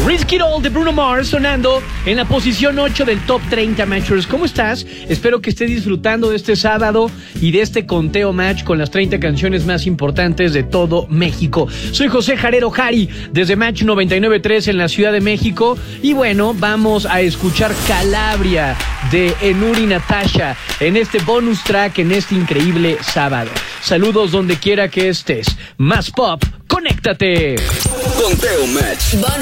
Risk It All de Bruno Mars sonando en la posición 8 del Top 30 Matchers. ¿Cómo estás? Espero que estés disfrutando de este sábado y de este conteo match con las 30 canciones más importantes de todo México. Soy José Jarero Jari desde Match 99.3 en la Ciudad de México. Y bueno, vamos a escuchar Calabria de Enuri Natasha en este bonus track en este increíble sábado. Saludos donde quiera que estés. Más pop, conéctate. Conteo Match.